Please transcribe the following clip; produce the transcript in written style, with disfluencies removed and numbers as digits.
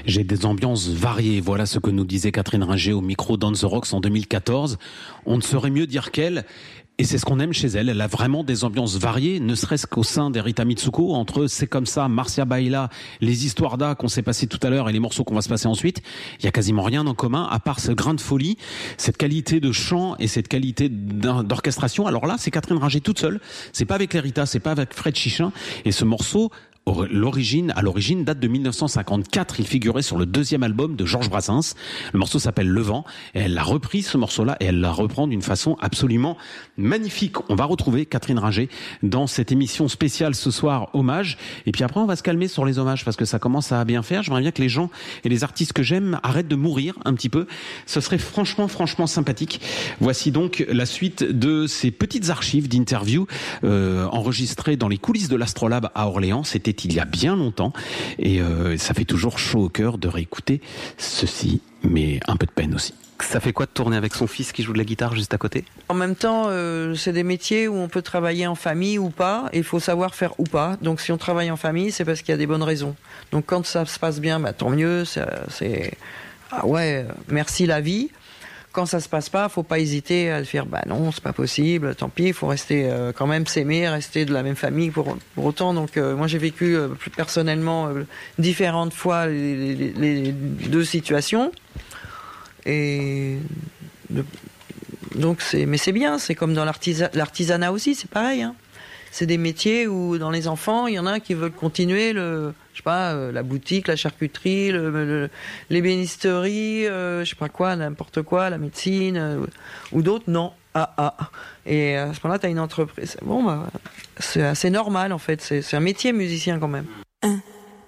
J'ai des ambiances variées. Voilà ce que nous disait Catherine Ringer au micro d'On The Rocks en 2014. On ne saurait mieux dire qu'elle. Et c'est ce qu'on aime chez elle. Elle a vraiment des ambiances variées, ne serait-ce qu'au sein d'Erita Mitsuko, entre C'est comme ça, Marcia Baila, les histoires d'A qu'on s'est passé tout à l'heure et les morceaux qu'on va se passer ensuite. Il y a quasiment rien en commun, à part ce grain de folie, cette qualité de chant et cette qualité d'orchestration. Alors là, c'est Catherine Ringer toute seule. C'est pas avec l'Erita, c'est pas avec Fred Chichin. Et ce morceau, à l'origine, date de 1954. Il figurait sur le 2e album de Georges Brassens. Le morceau s'appelle Le Vent. Et elle a repris ce morceau-là et elle la reprend d'une façon absolument magnifique. On va retrouver Catherine Ringer dans cette émission spéciale ce soir, hommage. Et puis après, on va se calmer sur les hommages parce que ça commence à bien faire. J'aimerais bien que les gens et les artistes que j'aime arrêtent de mourir un petit peu. Ce serait franchement sympathique. Voici donc la suite de ces petites archives d'interviews enregistrées dans les coulisses de l'Astrolabe à Orléans. C'était il y a bien longtemps et ça fait toujours chaud au cœur de réécouter ceci, mais un peu de peine aussi. Ça fait quoi de tourner avec son fils qui joue de la guitare juste à côté ? En même temps, c'est des métiers où on peut travailler en famille ou pas, et il faut savoir faire ou pas. Donc si on travaille en famille, c'est parce qu'il y a des bonnes raisons. Donc quand ça se passe bien, tant mieux, c'est... Ah ouais, merci la vie. Quand ça se passe pas, faut pas hésiter à dire non, c'est pas possible, tant pis, il faut rester quand même s'aimer, rester de la même famille pour autant. Donc moi j'ai vécu plus personnellement différentes fois les deux situations. Et donc c'est bien, c'est comme dans l'artisanat aussi, c'est pareil. Hein. C'est des métiers où dans les enfants, il y en a qui veulent continuer la boutique, la charcuterie, l'ébénisterie, n'importe quoi, la médecine, ou d'autres, non. Et à ce moment-là, tu as une entreprise. Bon, c'est assez normal, en fait. C'est un métier musicien, quand même.